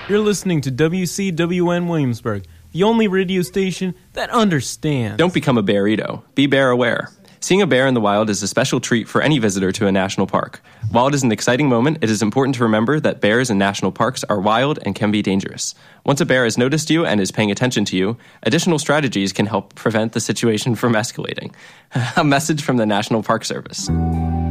You're listening to WCWN Williamsburg, the only radio station that understands. Don't become a bearito. Be bear aware. Seeing a bear in the wild is a special treat for any visitor to a national park. While it is an exciting moment, it is important to remember that bears in national parks are wild and can be dangerous. Once a bear has noticed you and is paying attention to you, additional strategies can help prevent the situation from escalating. A message from the National Park Service.